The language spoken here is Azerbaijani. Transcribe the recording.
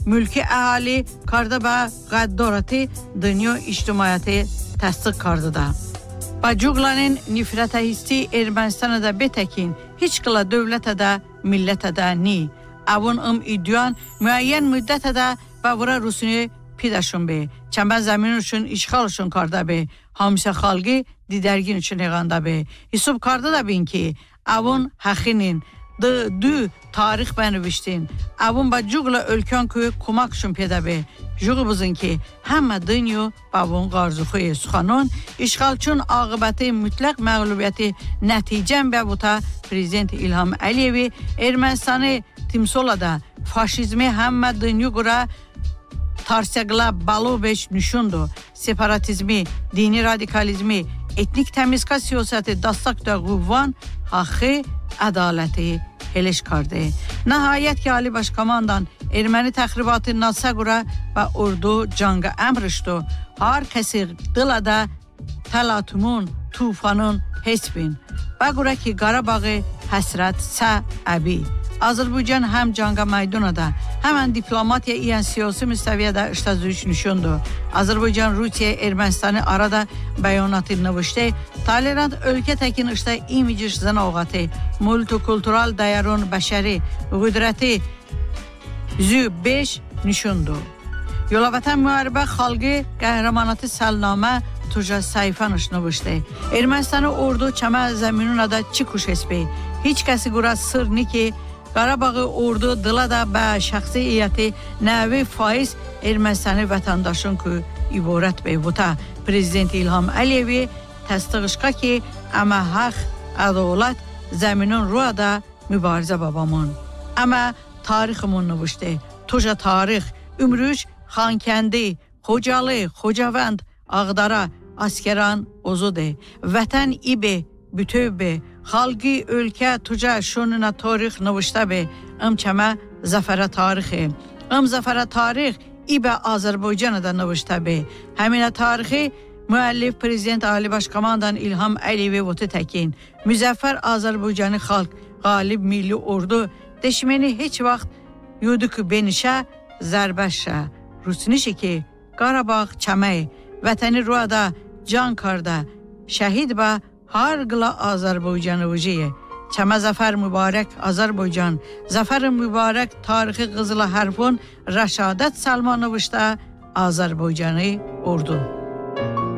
mülki əhali karda və qəddarəti dünya ictimaiyyəti təsdiq kardıda. Bacuglanın nifrətə hissi Ermənistan'a da betəkin, hiç qıla dövlətə də, millətə də ni. Avun iddiyan müəyyən müddətə də və vura Rusunu pidaşın be. Çəmbən zəmin üçün işğal üçün karda be. Hamisə xalqı didərgin üçün eğanda be. Hisub karda da bin ki, avun həxinin dü tarix bəniviştin. Avun bacugla ölkən köy kumak üçün peda be. Juğubuzun ki, həmmə dünyo bavun qarzuxuy suxanun, işğalçın aqibəti mütləq məğlubiyyəti nəticən və buta Prezident İlham Əliyevi Ermənistanı timsolada faşizmi həmmə dünyo qura tarsəqla balu beş nüşundu. Separatizmi, dini radikalizmi, etnik təmizka siyasəti dastak da quvvan, haqqı, ədaləti heleş kardı. Nəhayət ki, Ali Başkomandan Erməni təxribatı Nasagura və ordu canga əmrişdu. Hər kəsi dılada təlatumun, tufanın hesbin. Və qura ki, Qarabağı həsrət səəbi. Azərbaycan həm canga meydunada, həmən diplomatiya iyan siyasi müstəviyyədə iştazüyüş nüşündü. Azərbaycan Rusiya Ermənistanı arada bəyanatı növüşdə, tolerant ölkə təkin işdə imiciş zənavqatı, multikultural dəyərun bəşəri, qüdrəti zü 5 nüşündü. Yolavətən müharibə xalqı qəhrəmanatı səlnamə tuja sayfanış növüşdə. Ermənistanı ordu çəmə zəminuna da çıkuş esbi. Hiç kəsi qura sır ni ki, Qarabağı ordu dılada və şəxsi iyyəti nəvi faiz Ermənistanı vətəndaşın ki, ibarət beyvuta. Prezident İlham Əliyevi təsdiqişqa ki, əmə haq, ədolət, zəminin ruada mübarizə babamın. Əmə tariximun növüşdə. Tuja tarix, Ümrüç, Xankəndi, Xocalı, Xocavənd, Ağdara, Askeran, Ozude. Vətən ibe, bütövbe, xalqi ölkə tuca şununa tarix növüşdə be, çəmə zəfərə tarixi. Zəfərə tarix ibə Azərbaycan'a da növüşdə be. Həminə tarixi müəllif Prezident Ali Başkomandan İlham Əliyevi votu təkin. Müzəffər Azərbaycanı xalq, qalib milli ordu, deşmeni heç vaxt yudu ki benişə, zərbəşə. Rusinişi ki, Qarabağ çəməy, vətəni ruada, can karda, şəhid bə, hər qıla Azərbaycanı vüciyə. Çəmə zəfər mübarək Azərbaycan, zəfər mübarək tarixi qızıla hərfun, rəşadət Salmanovuşda Azərbaycanı ordu.